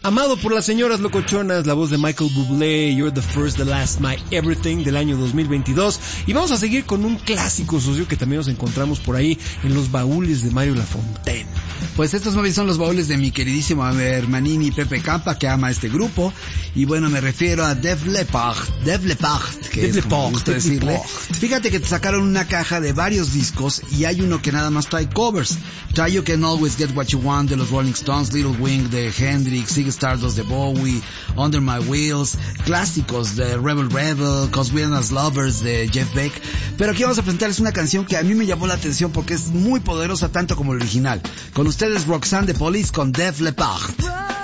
Amado por las señoras locochonas, la voz de Michael Bublé, You're the First, the Last, My Everything, del año 2022. Y vamos a seguir con un clásico, socio, que también nos encontramos por ahí en los baúles de Mario Lafontaine. Pues estos más bien son los baúles de mi queridísimo hermanini Pepe Campa, que ama este grupo. Y bueno, me refiero a Def Leppard, que es como gusta decirle. Fíjate que te sacaron una caja de varios discos y hay uno que nada más trae covers. Trae You Can Always Get What You Want de los Rolling Stones, Little Wing de Hendrix, Ziggy Stardust de Bowie, Under My Wheels, clásicos de Rebel Rebel, 'Cause We're Not Lovers de Jeff Beck. Pero aquí vamos a presentarles una canción que a mí me llamó la atención porque es muy poderosa tanto como el original. Con ustedes Roxanne de Police con Def Leppard.